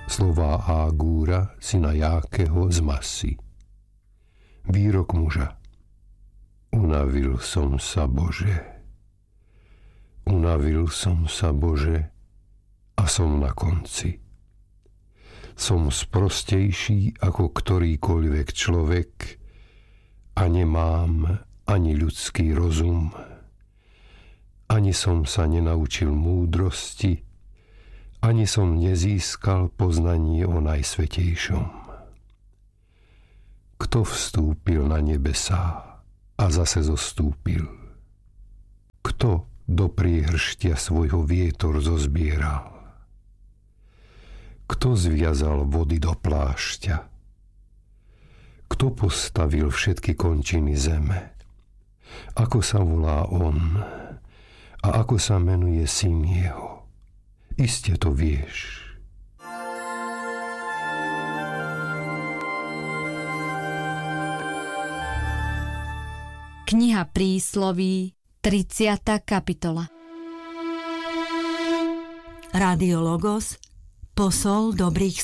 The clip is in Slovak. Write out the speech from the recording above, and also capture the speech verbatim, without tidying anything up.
Slová Ágúra, syna Jákeho z Masy. Výrok muža. Unavil som sa, Bože. Unavil som sa, Bože, a som na konci. Som sprostejší ako ktorýkoľvek človek a nemám ani ľudský rozum. Ani som sa nenaučil múdrosti, ani som nezískal poznanie o Najsvätejšom. Kto vstúpil na nebesá a zase zostúpil? Kto do priehrštia svojho vietor zozbieral? Kto zviazal vody do plášťa? Kto postavil všetky končiny zeme? Ako sa volá on? A ako sa menuje syn jeho? Iste to vieš. Kniha Prísloví, tridsiata kapitola. Rádio Logos, posol dobrých